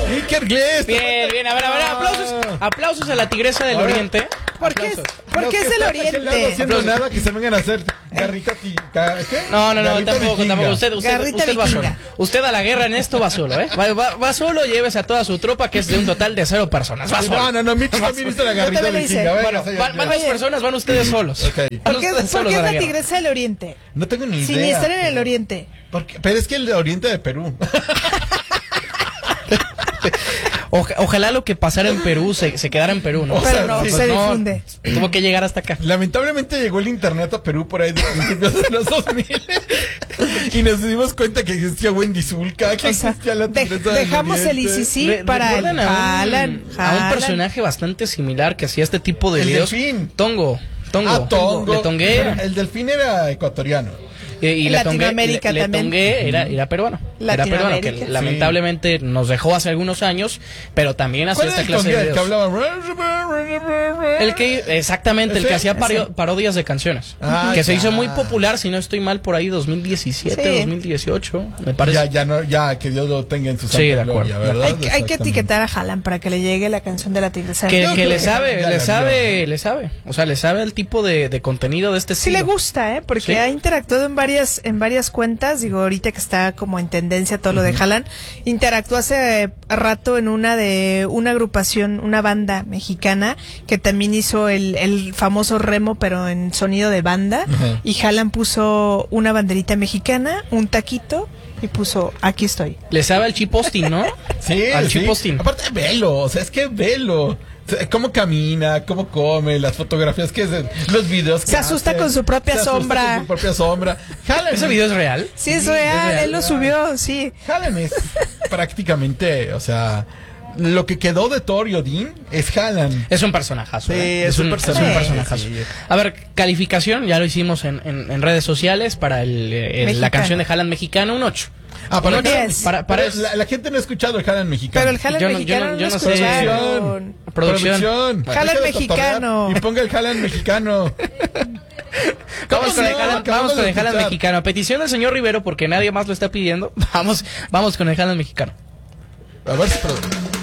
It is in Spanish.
Iker Gles. Bien, a ver, aplausos a la Tigresa del Oriente. ¿Por qué es del Oriente? No haciendo nada, que se vengan a hacer garrita ¿qué? No, Garrita tampoco. vikinga. Usted va solo. Usted a la guerra en esto va solo, ¿eh? Va solo, llévese a toda su tropa, que es de un total de 0 personas. Va solo. No, Mitch también hizo la garrita también lo hice. vikinga. Bueno, van 2 personas, van ustedes solos. Ok. ¿Por qué es la Tigresa del Oriente? No tengo ni idea. Sin estar en el Oriente. Pero es que el de Oriente de Perú. Ojalá lo que pasara en Perú se quedara en Perú, ¿no? Pero no, se difunde. Tuvo que llegar hasta acá. Lamentablemente llegó el internet a Perú por ahí de principios de los 2000 y nos dimos cuenta que existía Wendy Zulka, que existía la Tigresa del Dejamos el Oriente. ICC para el Jalan. A un personaje bastante similar que hacía este tipo de El videos. delfín. Tongo. Tongo. Le tongué. Pero el delfín era ecuatoriano. Y En le tongué, Latinoamérica le también. tongué era peruano. Era peruano, que Latinoamérica. lamentablemente nos dejó hace algunos años, pero también hacía ¿Cuál era esta el clase de tongué? El que videos. hablaba. Exactamente, el que hacía ese. parodias de canciones. Ah, que se ya. hizo muy popular, si no estoy mal, por ahí 2017, Sí. 2018, me parece. Ya que Dios lo tenga en su Sí, de santa acuerdo. gloria, ¿verdad? Hay que Exactamente. etiquetar a Haaland para que le llegue la canción de la Tigresa. Que creo le que sabe, ya le la sabe. O sea, le sabe el tipo de contenido de este Sí estilo. le gusta, porque Sí. ha interactuado en varias cuentas. Digo, ahorita que está como en tendencia todo lo de Haaland, interactuó hace rato en una agrupación, una banda mexicana que también hizo el famoso remo, pero en sonido de banda. Ajá. Y Haaland puso una banderita mexicana, un taquito y puso aquí estoy. Le sabe al chiposting, ¿no? Sí, Al sí. chiposting. Aparte, velo, o sea, es que velo. O sea, cómo camina, cómo come, las fotografías que hacen, los videos que Se asusta hace. con su propia Se asusta sombra. con su propia sombra. Haaland ¿Ese video es real? Sí, es Sí, real, es real. él lo subió, sí. Haaland es prácticamente, o sea, lo que quedó de Thor y Odín es Haaland. Es un personajazo. Sí, ¿eh? es un personaje. personajazo. Sí. A ver, calificación, ya lo hicimos en redes sociales para la Mexicano. canción de Haaland mexicano, un 8. Ah, para, Un 10. para pero eso. la gente no ha escuchado el Haaland mexicano. Pero el Haaland Yo no- mexicano yo no, no sé. escucharon. Producción. Haaland Deja de mexicano. cotorrear y ponga el Haaland mexicano. Vamos con el no? Haaland, Acabamos vamos con de el Haaland escuchar. mexicano. A petición del señor Rivero, porque nadie más lo está pidiendo. Vamos con el Haaland mexicano. A ver si